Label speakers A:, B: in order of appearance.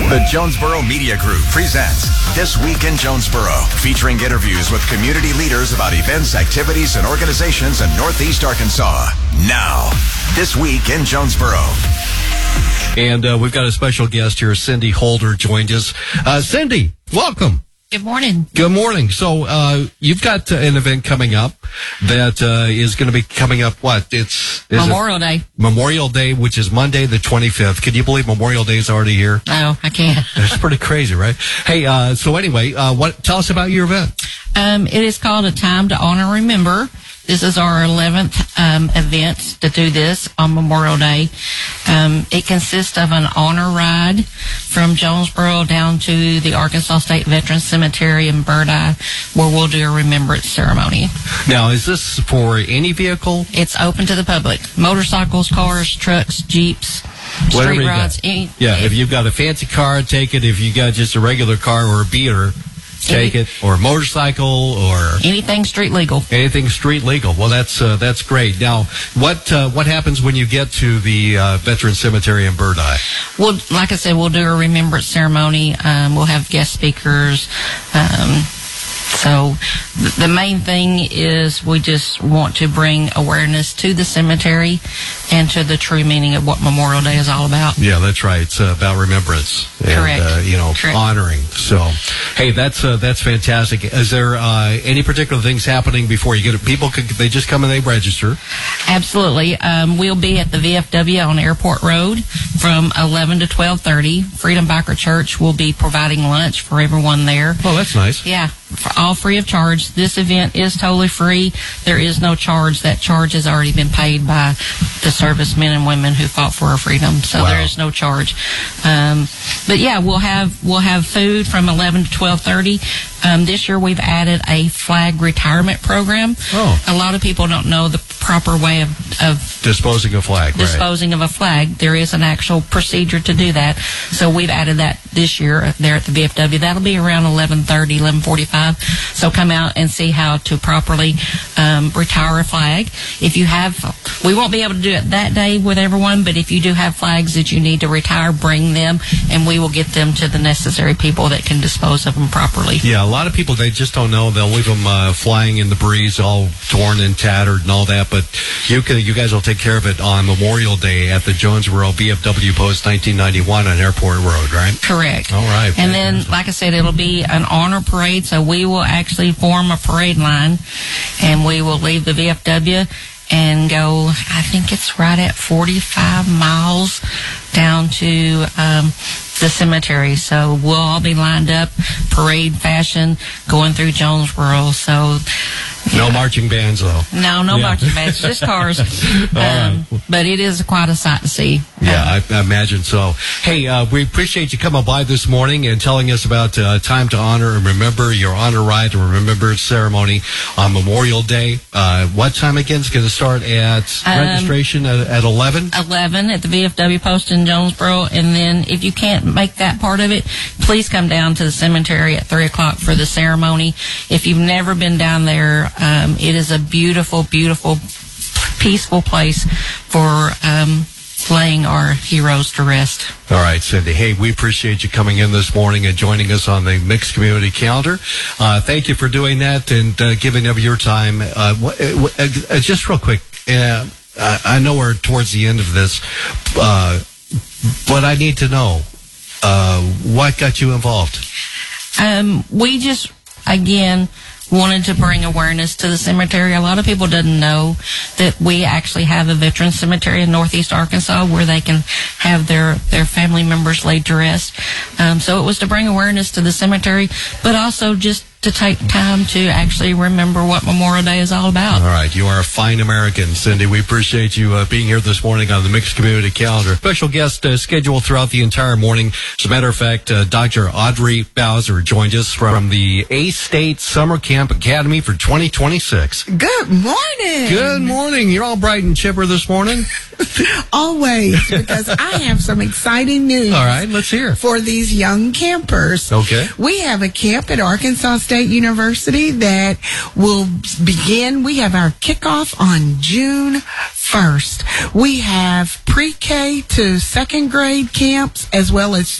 A: The Jonesboro Media Group presents This Week in Jonesboro, featuring interviews with community leaders about events, activities, and organizations in Northeast Arkansas. Now, This Week in Jonesboro.
B: And we've got a special guest here. Cindy Holder joined us. Cindy, welcome.
C: Good morning.
B: Good morning. So you've got an event coming up that is going to be coming up, what? It's
C: Memorial Day.
B: Memorial Day, which is Monday the 25th. Can you believe Memorial Day is already here?
C: No, I can't.
B: That's pretty crazy, right? Hey, so anyway, tell us about your event.
C: It is called A Time to Honor and Remember. This is our 11th event to do this on Memorial Day. It consists of an honor ride from Jonesboro down to the Arkansas State Veterans Cemetery in Birdi, where we'll do a remembrance ceremony.
B: Now, is this for any vehicle?
C: It's open to the public. Motorcycles, cars, trucks, Jeeps,
B: Whatever
C: street
B: you
C: rides.
B: got. If you've got a fancy car, take it. If you got just a regular car or a beater, take it, or a motorcycle, or
C: anything street legal.
B: Anything street legal. Well, that's great. Now, what happens when you get to the Veteran Cemetery in Birdi?
C: Well, like I said, we'll do a remembrance ceremony. We'll have guest speakers. So the main thing is we just want to bring awareness to the cemetery and to the true meaning of what Memorial Day is all about.
B: Yeah, that's right. It's about remembrance.
C: Correct.
B: And,
C: Correct.
B: Honoring. So, hey, that's fantastic. Is there any particular things happening before you get it? People, they just come and they register?
C: Absolutely. We'll be at the VFW on Airport Road from 11 to 12:30. Freedom Biker Church will be providing lunch for everyone there.
B: Oh, that's nice.
C: Yeah, all free of charge. This event is totally free. There is no charge. That charge has already been paid by the servicemen and women who fought for our freedom. So There is no charge. But yeah, we'll have food from 11 to 12:30. This year we've added a flag retirement program.
B: Oh.
C: A lot of people don't know the proper way of
B: disposing of flag.
C: Disposing of a flag. There is an actual procedure to do that. So we've added that this year there at the VFW. That'll be around 11:30, 11:45. So come out and see how to properly retire a flag. If you have, we won't be able to do it that day with everyone, but if you do have flags that you need to retire, bring them, and we will get them to the necessary people that can dispose of them properly.
B: Yeah, a lot of people, they just don't know. They'll leave them flying in the breeze, all torn and tattered and all that, but you guys will take care of it on Memorial Day at the Jonesboro VFW Post 1991 on Airport Road, right?
C: Correct.
B: All right.
C: And then, like I said, it'll be an honor parade, so we will actually form a parade line, and we will leave the VFW and go, I think it's right at 45 miles down to the cemetery. So we'll all be lined up, parade fashion, going through Jonesboro. So
B: no marching bands, though.
C: No marching bands, just cars.
B: Right.
C: But it is quite a sight to see.
B: Yeah, I imagine so. Hey, we appreciate you coming by this morning and telling us about Time to Honor and Remember, your honor ride and remembrance ceremony on Memorial Day. What time again? It's going to start at registration at 11?
C: 11 at the VFW post in Jonesboro. And then if you can't make that part of it, please come down to the cemetery at 3 o'clock for the ceremony. If you've never been down there, it is a beautiful, beautiful, peaceful place for laying our heroes to rest.
B: All right, Cindy. Hey, we appreciate you coming in this morning and joining us on the Mixed Community Calendar. Thank you for doing that and giving up your time. Just real quick, I know we're towards the end of this, but I need to know what got you involved.
C: We just, again, wanted to bring awareness to the cemetery. A lot of people didn't know that we actually have a veteran cemetery in Northeast Arkansas where they can have their family members laid to rest. So it was to bring awareness to the cemetery, but also just to take time to actually remember what Memorial Day is all about.
B: All right. You are a fine American, Cindy. We appreciate you being here this morning on the Mixed Community Calendar. Special guest scheduled throughout the entire morning. As a matter of fact, Dr. Audrey Bowser joined us from the A-State Summer Camp Academy for 2026.
D: Good morning.
B: Good morning. You're all bright and chipper this morning.
D: Always, because I have some exciting news.
B: All right, let's hear.
D: For these young campers.
B: Okay.
D: We have a camp at Arkansas State University that will begin. We have our kickoff on June 1st. We have pre-K to second grade camps as well as